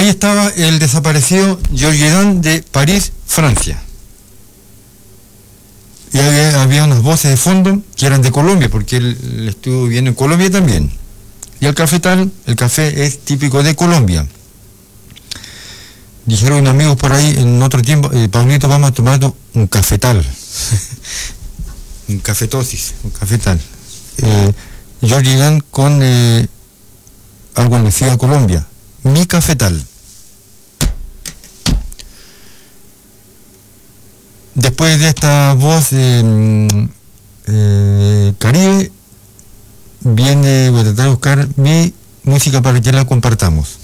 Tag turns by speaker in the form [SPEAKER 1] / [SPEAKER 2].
[SPEAKER 1] Ahí estaba el desaparecido Georges Dan de París, Francia. Y había unas voces de fondo que eran de Colombia, porque él estuvo viviendo en Colombia también. Y el cafetal, el café es típico de Colombia. Dijeron unos amigos por ahí en otro tiempo, Pablito, vamos a tomar un cafetal. Un cafetosis, un cafetal. Georges Dan con algo parecido a Colombia. Mi cafetal. Después de esta voz Caribe, voy a tratar de buscar mi música para que la compartamos.